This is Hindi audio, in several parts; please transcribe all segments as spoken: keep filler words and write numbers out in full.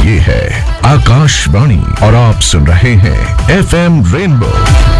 ये है आकाशवाणी और आप सुन रहे हैं F M rainbow.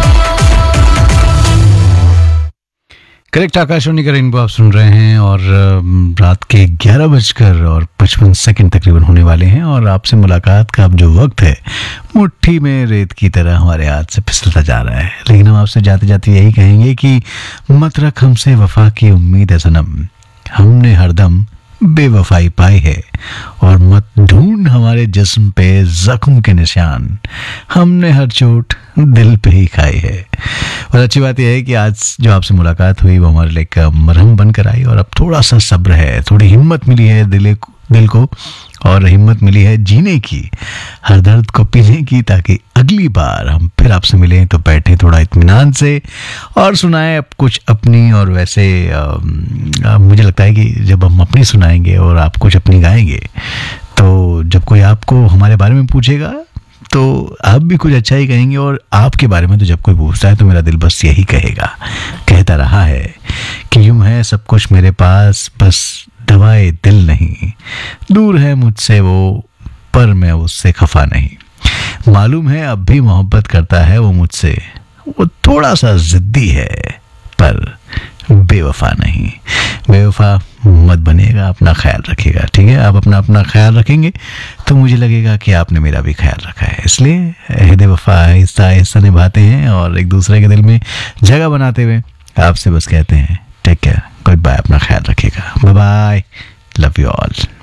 Correct, Akashvani का रेनबो आप सुन रहे हैं और रात के ग्यारह बजकर और पचपन सेकंड तकरीबन होने वाले हैं और आपसे मुलाकात का अब जो वक्त है मुट्ठी में रेत की तरह हमारे हाथ से फिसलता जा रहा है। लेकिन हम आपसे जाते जाते यही कहेंगे कि मत रख हमसे वफा की उम्मीद है सनम, हमने हरदम बेवफाई पाई है, और मत ढूंढ हमारे जिस्म पे जख्म के निशान, हमने हर चोट दिल पे ही खाई है। और अच्छी बात यह है कि आज जो आपसे मुलाकात हुई वो हमारे लिए एक मरहम बनकर आई और अब थोड़ा सा सब्र है, थोड़ी हिम्मत मिली है दिल दिल को, और हिम्मत मिली है जीने की, हर दर्द को पीने की, ताकि अगली बार हम फिर आपसे मिलें तो बैठे थोड़ा इत्मीनान से और सुनाएं अब कुछ अपनी। और वैसे आ, आ, मुझे लगता है कि जब हम अपनी सुनाएंगे और आप कुछ अपनी गाएंगे तो जब कोई आपको हमारे बारे में पूछेगा तो आप भी कुछ अच्छा ही कहेंगे, और आपके बारे में तो जब कोई पूछता है तो मेरा दिल बस यही कहेगा, कहता रहा है कि यूं है सब कुछ मेरे पास, बस दवाए दिल नहीं, दूर है मुझसे वो पर मैं उससे खफा नहीं, मालूम है अब भी मोहब्बत करता है वो मुझसे, वो थोड़ा सा जिद्दी है पर बेवफा नहीं। बेवफा मत बनेगा, अपना ख्याल रखिएगा, ठीक है? आप अपना अपना ख्याल रखेंगे तो मुझे लगेगा कि आपने मेरा भी ख्याल रखा है। इसलिए अहद वफा आहिस्ता आहिस्ता निभाते हैं और एक दूसरे के दिल में जगह बनाते हुए आपसे बस कहते हैं टेक केयर, गुड बाय, अपना ख्याल रखिएगा, bye bye, love you all.